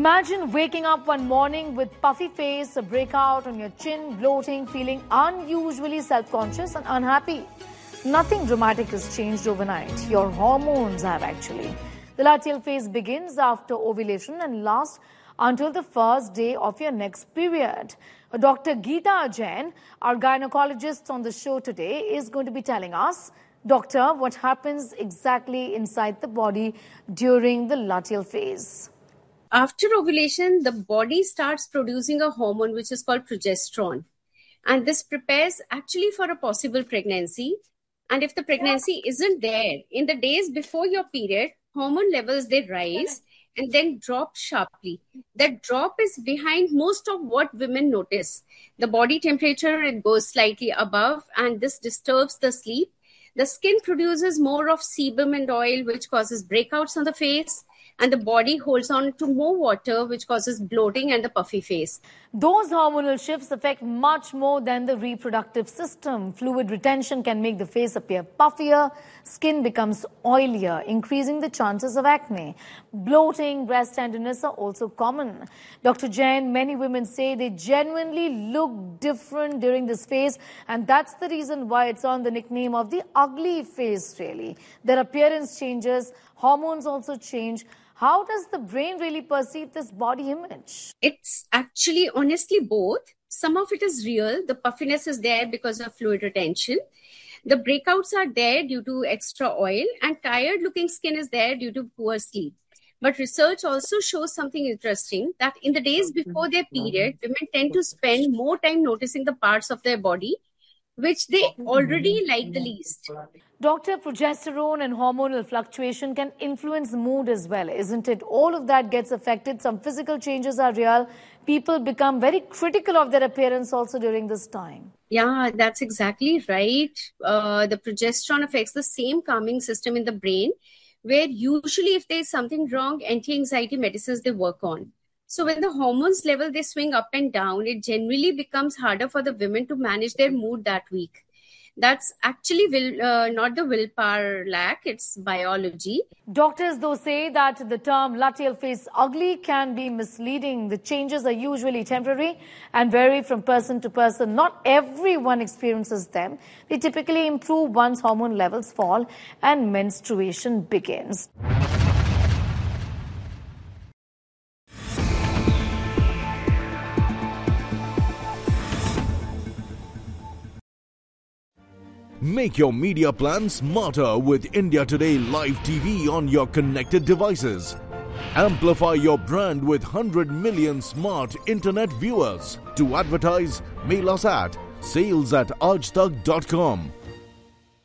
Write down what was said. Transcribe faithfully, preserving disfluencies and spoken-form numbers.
Imagine waking up one morning with puffy face, a breakout on your chin, bloating, feeling unusually self-conscious and unhappy. Nothing dramatic has changed overnight. Your hormones have actually. The luteal phase begins after ovulation and lasts until the first day of your next period. Doctor Geeta Jain, our gynecologist on the show today, is going to be telling us, Doctor, what happens exactly inside the body during the luteal phase. After ovulation, the body starts producing a hormone which is called progesterone. And this prepares actually for a possible pregnancy. And if the pregnancy isn't there, in the days before your period, hormone levels, they rise and then drop sharply. That drop is behind most of what women notice. The body temperature, it goes slightly above, and this disturbs the sleep. The skin produces more of sebum and oil, which causes breakouts on the face. And the body holds on to more water, which causes bloating and the puffy face. Those hormonal shifts affect much more than the reproductive system. Fluid retention can make the face appear puffier, skin becomes oilier, increasing the chances of acne. Bloating, breast tenderness are also common. Doctor Jain, many women say they genuinely look different during this phase, and that's the reason why it's on the nickname of the ugly phase, really. Their appearance changes, hormones also change. How does the brain really perceive this body image? It's actually honestly both. Some of it is real. The puffiness is there because of fluid retention. The breakouts are there due to extra oil, and tired looking skin is there due to poor sleep. But research also shows something interesting, that in the days before their period, women tend to spend more time noticing the parts of their body which they already like the least. Doctor, progesterone and hormonal fluctuation can influence mood as well, isn't it? All of that gets affected. Some physical changes are real. People become very critical of their appearance also during this time. Yeah, that's exactly right. Uh, the progesterone affects the same calming system in the brain, where usually if there's something wrong, anti-anxiety medicines they work on. So when the hormones level, they swing up and down, it generally becomes harder for the women to manage their mood that week. That's actually will, uh, not the willpower lack, it's biology. Doctors, though, say that the term luteal phase ugly can be misleading. The changes are usually temporary and vary from person to person. Not everyone experiences them. They typically improve once hormone levels fall and menstruation begins. Make your media plan smarter with India Today Live T V on your connected devices. Amplify your brand with one hundred million smart internet viewers. To advertise, mail us at sales at aajtak dot com.